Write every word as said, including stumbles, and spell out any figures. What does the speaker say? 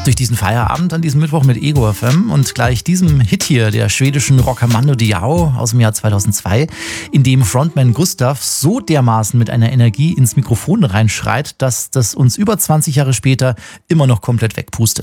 durch diesen Feierabend an diesem Mittwoch mit Ego F M und gleich diesem Hit hier der schwedischen Rocker Mando Diao aus dem Jahr zweitausendzwei, in dem Frontman Gustav so dermaßen mit einer Energie ins Mikrofon reinschreit, dass das uns über zwanzig Jahre später immer noch komplett wegpustet.